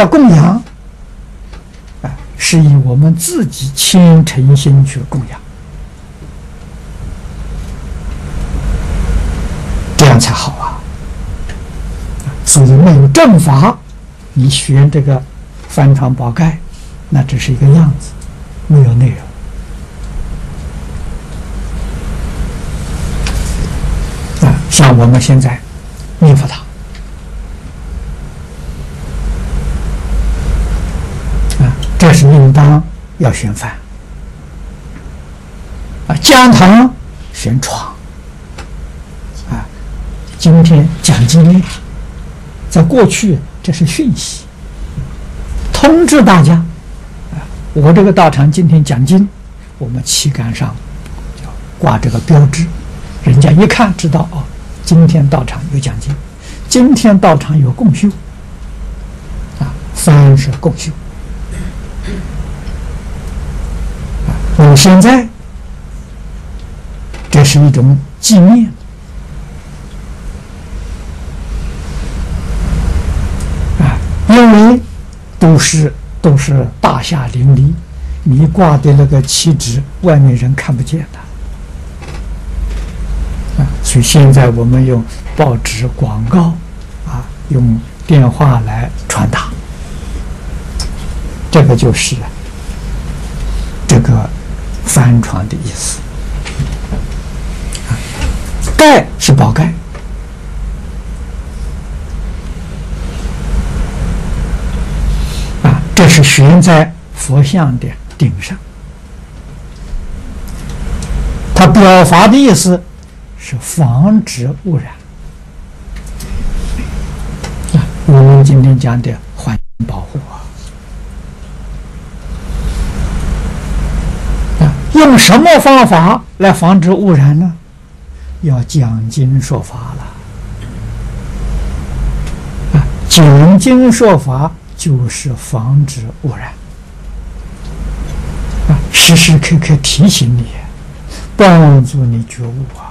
要供养，是以我们自己虔诚心去供养，这样才好啊。所以没有正法，你学这个翻传宝盖，那只是一个样子，没有内容。像我们现在念佛堂，这是应当要选饭，讲堂选床，今天讲经念，在过去这是讯息，通知大家，我这个道场今天讲经，我们旗杆上挂这个标志，人家一看知道哦，今天道场有讲经，今天道场有共修，饭是共修。现在这是一种纪念，因为都是大厦林立，你挂的那个旗帜，外面人看不见的，所以现在我们用报纸广告，用电话来传达，这个就是这个翻传的意思。盖是宝盖，这是悬在佛像的顶上，它表达的意思是防止污染。我们今天讲的环境保护用什么方法来防止污染呢？要讲经说法了。讲经说法就是防止污染，时时刻刻提醒你，帮助你觉悟